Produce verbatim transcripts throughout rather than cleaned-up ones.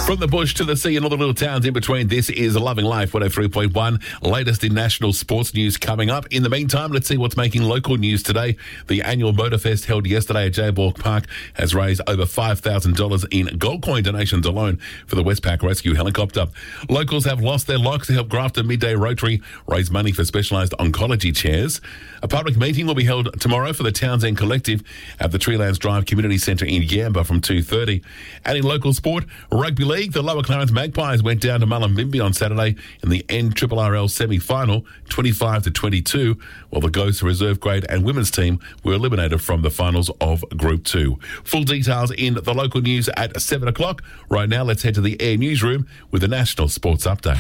From the bush to the sea and all the little towns in between, this is Loving Life one oh three point one. Latest in national sports news coming up. In the meantime, let's see what's making local news today. The annual Motorfest held yesterday at Jayborg Park has raised over five thousand dollars in gold coin donations alone for the Westpac Rescue Helicopter. Locals have lost their locks to help Grafton Midday Rotary raise money for specialised oncology chairs. A public meeting will be held tomorrow for the Townsend Collective at the Treelands Drive Community Centre in Yamba from two thirty. And in local sport, rugby league, the Lower Clarence Magpies went down to Mullumbimby on Saturday in the N R R R L semi-final, twenty-five to twenty-two, while the Ghosts Reserve Grade and Women's team were eliminated from the finals of Group two. Full details in the local news at seven o'clock. Right now, let's head to the Air Newsroom with the National Sports Update.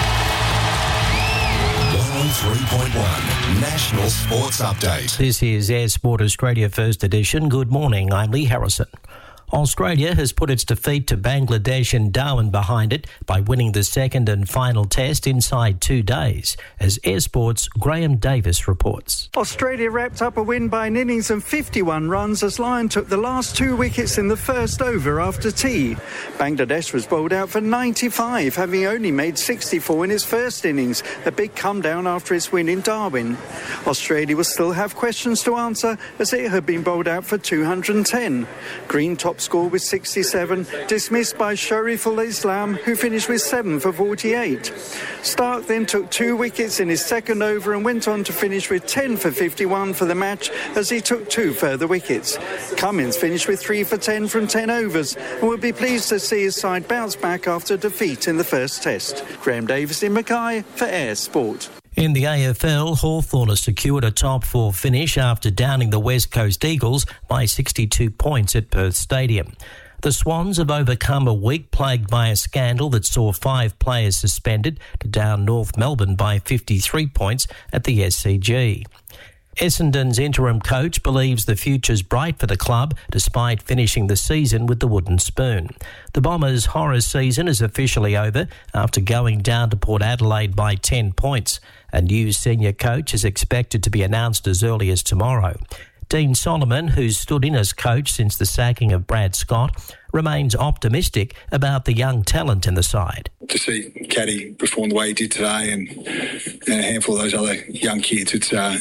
one oh three point one National Sports Update. This is Air Sport Australia First Edition. Good morning, I'm Lee Harrison. Australia has put its defeat to Bangladesh in Darwin behind it by winning the second and final test inside two days, as Air Sport's Graham Davis reports. Australia wrapped up a win by an innings and fifty-one runs as Lyon took the last two wickets in the first over after tea. Bangladesh was bowled out for ninety-five, having only made sixty-four in its first innings, a big come down after its win in Darwin. Australia will still have questions to answer as it had been bowled out for two hundred ten. Green top score with sixty-seven, dismissed by Shariful Islam, who finished with seven for forty-eight. Stark then took two wickets in his second over and went on to finish with ten for fifty-one for the match as he took two further wickets. Cummins finished with three for ten from ten overs and will be pleased to see his side bounce back after defeat in the first test. Graham Davis in Mackay for Air Sport. In the A F L, Hawthorn has secured a top four finish after downing the West Coast Eagles by sixty-two points at Perth Stadium. The Swans have overcome a week plagued by a scandal that saw five players suspended to down North Melbourne by fifty-three points at the S C G. Essendon's interim coach believes the future's bright for the club despite finishing the season with the wooden spoon. The Bombers' horror season is officially over after going down to Port Adelaide by ten points. A new senior coach is expected to be announced as early as tomorrow. Dean Solomon, who's stood in as coach since the sacking of Brad Scott, remains optimistic about the young talent in the side. To see Caddy perform the way he did today and, and a handful of those other young kids, it's uh,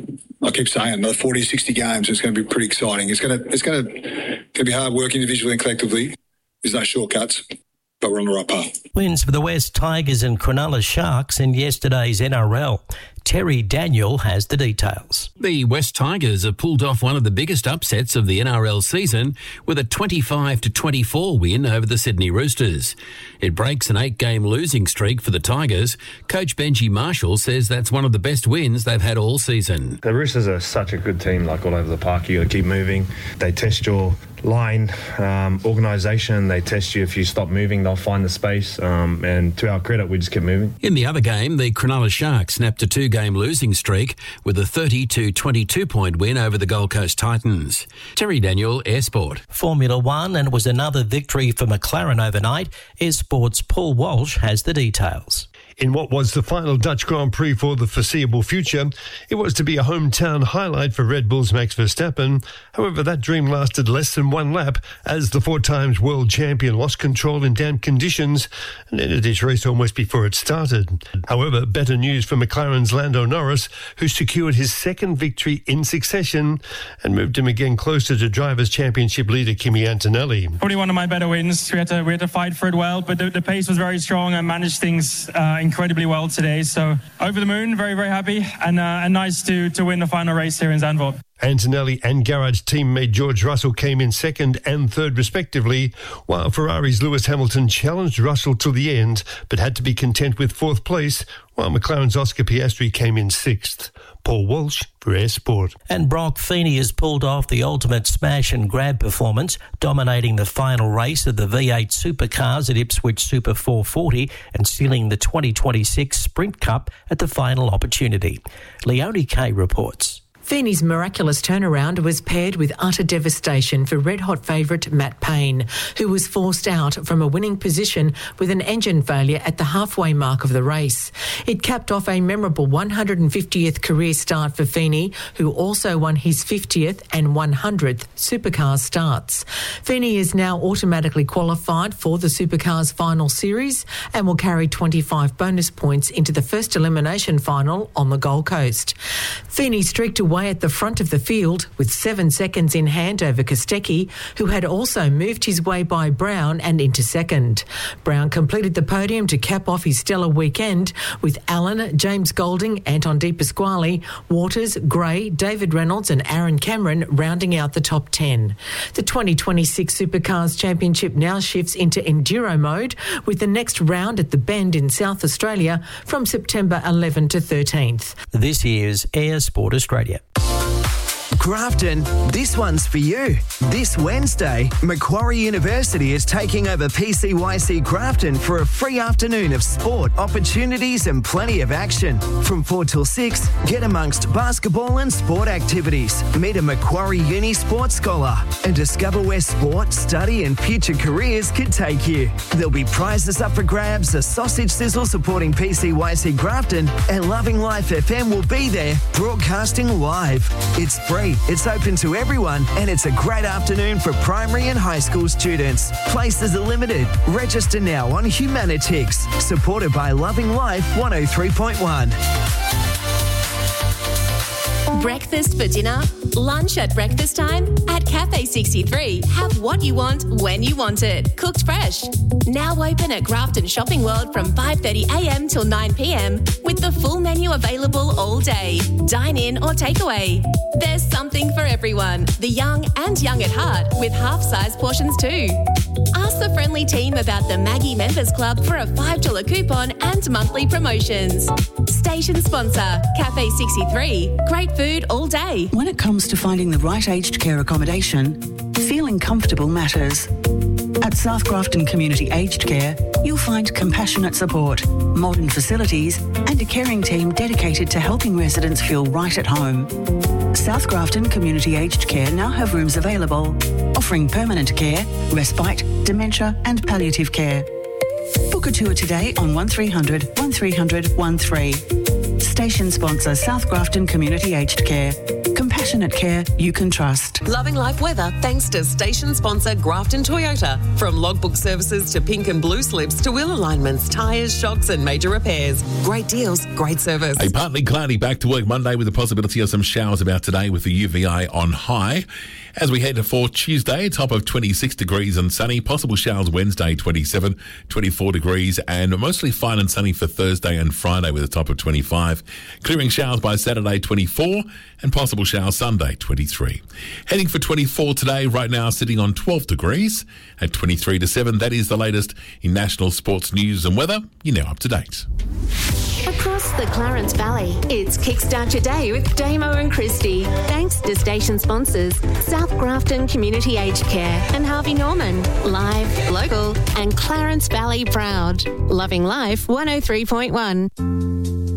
I keep saying another forty to sixty games. It's going to be pretty exciting. It's going to it's going to, going to be hard work individually and collectively. There's no shortcuts, but we're on the right path. Wins for the West Tigers and Cronulla Sharks in yesterday's N R L. Terry Daniel has the details. The West Tigers have pulled off one of the biggest upsets of the N R L season with a twenty-five to twenty-four win over the Sydney Roosters. It breaks an eight-game losing streak for the Tigers. Coach Benji Marshall says that's one of the best wins they've had all season. The Roosters are such a good team, like all over the park. You got to keep moving. They test your line, um, organisation. They test you. If you stop moving, they'll find the space. Um, and to our credit, we just kept moving. In the other game, the Cronulla Sharks snapped a two-game losing streak with a thirty to twenty-two point win over the Gold Coast Titans. Terry Daniel, Air Sport. Formula One, and it was another victory for McLaren overnight. Air Sport's Paul Walsh has the details. In what was the final Dutch Grand Prix for the foreseeable future, it was to be a hometown highlight for Red Bull's Max Verstappen. However, that dream lasted less than one lap as the four times world champion lost control in damp conditions and ended his race almost before it started. However, better news for McLaren's Lando Norris, who secured his second victory in succession and moved him again closer to Drivers' Championship leader Kimi Antonelli. Probably one of my better wins. We had to, we had to fight for it well, but the, the pace was very strong. I managed things uh, incredibly well today, so over the moon, very very happy, and, uh, and nice to to win the final race here in Zandvoort. Antonelli and garage teammate George Russell came in second and third respectively, while Ferrari's Lewis Hamilton challenged Russell to the end but had to be content with fourth place, while McLaren's Oscar Piastri came in sixth. Paul Walsh for Air Sport. And Brock Feeney has pulled off the ultimate smash and grab performance, dominating the final race of the V eight Supercars at Ipswich Super four forty and sealing the twenty twenty-six Sprint Cup at the final opportunity. Leonie Kay reports. Feeney's miraculous turnaround was paired with utter devastation for red-hot favourite Matt Payne, who was forced out from a winning position with an engine failure at the halfway mark of the race. It capped off a memorable one hundred fiftieth career start for Feeney, who also won his fiftieth and one hundredth Supercars starts. Feeney is now automatically qualified for the Supercars final series and will carry twenty-five bonus points into the first elimination final on the Gold Coast. Feeney streaked away at the front of the field with seven seconds in hand over Kostecki, who had also moved his way by Brown and into second. Brown completed the podium to cap off his stellar weekend with Allen, James Golding, Anton De Pasquale, Waters, Gray, David Reynolds and Aaron Cameron rounding out the top ten. The twenty twenty-six Supercars Championship now shifts into enduro mode with the next round at the Bend in South Australia from September eleventh to thirteenth. This is Air Sport Australia. Grafton, this one's for you. This Wednesday, Macquarie University is taking over P C Y C Grafton for a free afternoon of sport, opportunities and plenty of action. From four till six, get amongst basketball and sport activities. Meet a Macquarie Uni sports scholar and discover where sport, study and future careers could take you. There'll be prizes up for grabs, a sausage sizzle supporting P C Y C Grafton, and Loving Life F M will be there broadcasting live. It's free. It's open to everyone and it's a great afternoon for primary and high school students. Places are limited. Register now on Humanitix. Supported by Loving Life one oh three point one. Breakfast for dinner? Lunch at breakfast time? At Cafe sixty-three, have what you want when you want it. Cooked fresh. Now open at Grafton Shopping World from five thirty a m till nine p m with the full menu available all day. Dine in or takeaway. There's something for everyone. The young and young at heart with half-size portions too. Ask the friendly team about the Maggie Members Club for a five dollars coupon and monthly promotions. Station sponsor, Cafe sixty-three. Great food all day. When it comes to finding the right aged care accommodation, feeling comfortable matters. At South Grafton Community Aged Care, you'll find compassionate support, modern facilities and a caring team dedicated to helping residents feel right at home. South Grafton Community Aged Care now have rooms available, offering permanent care, respite, dementia and palliative care. Book a tour today on one three hundred, one three hundred, one three. Station sponsor South Grafton Community Aged Care. Compassionate care you can trust. Loving life weather thanks to station sponsor Grafton Toyota. From logbook services to pink and blue slips to wheel alignments, tyres, shocks and major repairs. Great deals, great service. A partly cloudy back to work Monday with the possibility of some showers about today with the U V A on high. As we head for Tuesday, top of twenty-six degrees and sunny. Possible showers Wednesday, twenty-seven, twenty-four degrees and mostly fine and sunny for Thursday and Friday with a top of twenty-five. Clearing showers by Saturday, twenty-four and possible showers Sunday, twenty-three. Heading for twenty-four today, right now sitting on twelve degrees at twenty-three to seven. That is the latest in national sports news and weather. You're now up to date. Across the Clarence Valley, it's Kickstart Your Day with Damo and Christy. Thanks to station sponsors South Grafton Community Aged Care and Harvey Norman. Live, local and Clarence Valley proud. Loving Life one oh three point one.